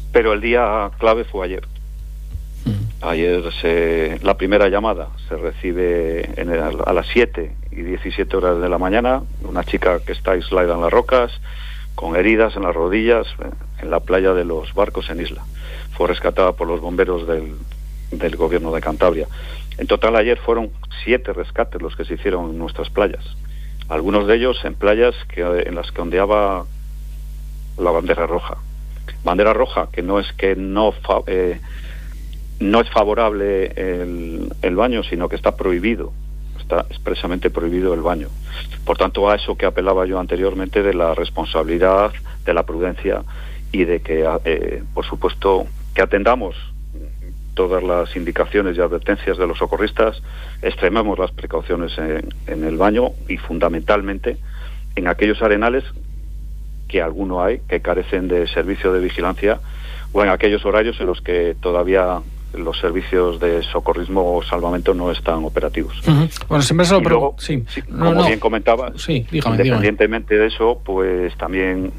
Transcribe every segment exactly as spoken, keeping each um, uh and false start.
pero el día clave fue ayer. Ayer se, la primera llamada se recibe en el, a las siete y diecisiete horas de la mañana, una chica que está aislada en las rocas, con heridas en las rodillas, en la playa de los Barcos en Isla. Fue rescatada por los bomberos del, del gobierno de Cantabria. En total ayer fueron siete rescates los que se hicieron en nuestras playas. Algunos de ellos en playas que, en las que ondeaba la bandera roja. Bandera roja que no es que no... Fa, eh, No es favorable el, el baño, sino que está prohibido, está expresamente prohibido el baño. Por tanto, a eso que apelaba yo anteriormente de la responsabilidad, de la prudencia y de que, eh, por supuesto, que atendamos todas las indicaciones y advertencias de los socorristas, extrememos las precauciones en, en el baño y fundamentalmente en aquellos arenales que alguno hay que carecen de servicio de vigilancia o en aquellos horarios en los que todavía los servicios de socorrismo o salvamento no están operativos. Uh-huh. Bueno, siempre se lo pregunto. Sí. Sí, no, como no. bien comentaba, sí, dígame, independientemente dígame. de eso, pues también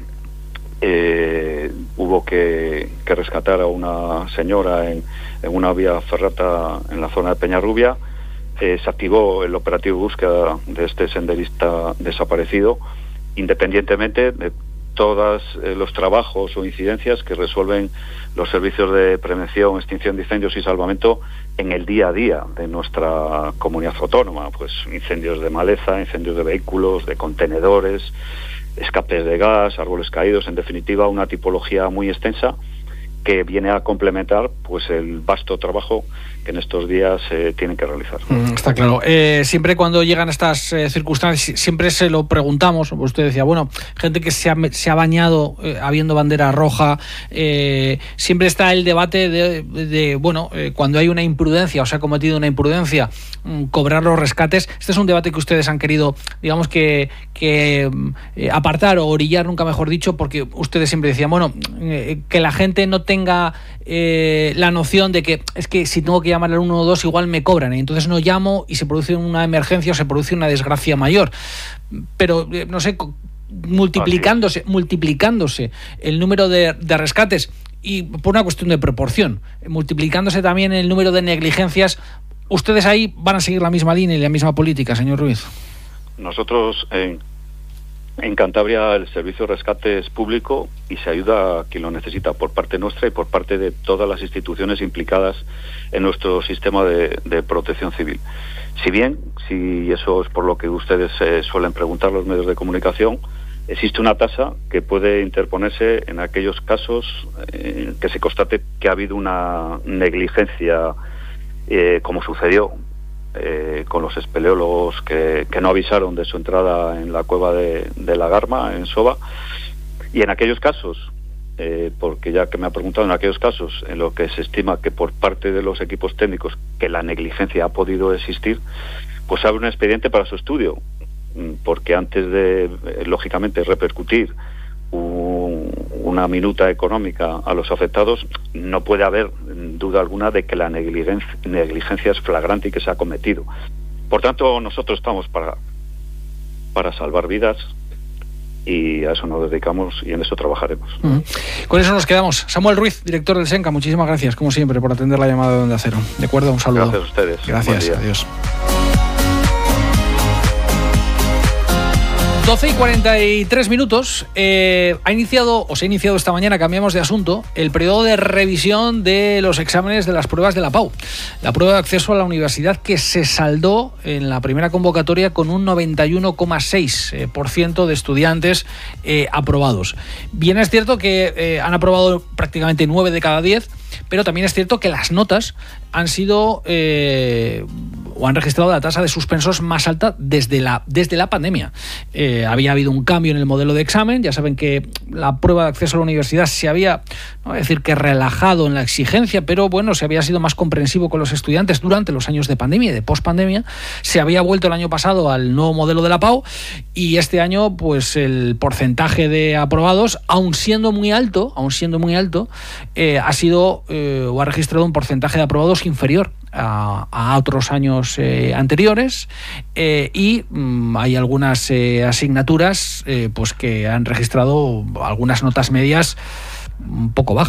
eh, hubo que, que rescatar a una señora en, en una vía ferrata en la zona de Peñarrubia. Eh, se activó el operativo de búsqueda de este senderista desaparecido, independientemente de todos eh, los trabajos o incidencias que resuelven los servicios de prevención, extinción de incendios y salvamento en el día a día de nuestra comunidad autónoma, pues incendios de maleza, incendios de vehículos, de contenedores, escapes de gas, árboles caídos, en definitiva una tipología muy extensa que viene a complementar pues el vasto trabajo que en estos días se eh, tienen que realizar. Mm, está claro. Eh, siempre cuando llegan estas eh, circunstancias, siempre se lo preguntamos. Usted decía, bueno, gente que se ha, se ha bañado eh, habiendo bandera roja, eh, siempre está el debate de, de, de bueno, eh, cuando hay una imprudencia o se ha cometido una imprudencia, mm, cobrar los rescates. Este es un debate que ustedes han querido, digamos que, que eh, apartar o orillar, nunca mejor dicho, porque ustedes siempre decían, bueno, eh, que la gente no tenga eh, la noción de que es que si tengo que llamar al uno o dos igual me cobran, y entonces no llamo y se produce una emergencia o se produce una desgracia mayor. Pero eh, no sé, multiplicándose multiplicándose el número de, de rescates y por una cuestión de proporción, multiplicándose también el número de negligencias, ¿ustedes ahí van a seguir la misma línea y la misma política, señor Ruiz? Nosotros en En Cantabria el servicio de rescate es público y se ayuda a quien lo necesita por parte nuestra y por parte de todas las instituciones implicadas en nuestro sistema de, de protección civil. Si bien, si eso es por lo que ustedes eh, suelen preguntar los medios de comunicación, existe una tasa que puede interponerse en aquellos casos eh, que se constate que ha habido una negligencia, eh, como sucedió Eh, con los espeleólogos que, que no avisaron de su entrada en la cueva de, de la Garma, en Soba, y en aquellos casos, eh, porque ya que me ha preguntado, en aquellos casos en los que se estima que por parte de los equipos técnicos que la negligencia ha podido existir, pues abre un expediente para su estudio, porque antes de, eh, lógicamente, repercutir un, una minuta económica a los afectados, no puede haber duda alguna de que la negligencia, negligencia es flagrante y que se ha cometido. Por tanto, nosotros estamos para, para salvar vidas y a eso nos dedicamos y en eso trabajaremos. Uh-huh. Con eso nos quedamos. Samuel Ruiz, director del SENCA, muchísimas gracias, como siempre, por atender la llamada de Onda Cero. ¿De acuerdo? Un saludo. Gracias a ustedes. Gracias, adiós. doce y cuarenta y tres minutos. Eh, ha iniciado, o se ha iniciado esta mañana, cambiamos de asunto, el periodo de revisión de los exámenes de las pruebas de la P A U. La prueba de acceso a la universidad, que se saldó en la primera convocatoria con un noventa y uno coma seis por ciento de estudiantes eh, aprobados. Bien es cierto que eh, han aprobado prácticamente nueve de cada diez, pero también es cierto que las notas han sido eh, o han registrado la tasa de suspensos más alta desde la, desde la pandemia. Eh, había habido un cambio en el modelo de examen. Ya saben que la prueba de acceso a la universidad se había, no voy a decir que relajado en la exigencia, pero bueno, se había sido más comprensivo con los estudiantes durante los años de pandemia y de pospandemia. Se había vuelto el año pasado al nuevo modelo de la P A U y este año pues el porcentaje de aprobados, aun siendo muy alto, aun siendo muy alto, eh, ha sido eh, o ha registrado un porcentaje de aprobados inferior a, a otros años eh, anteriores eh, y mm, hay algunas eh, asignaturas eh, pues que han registrado algunas notas medias un poco bajas.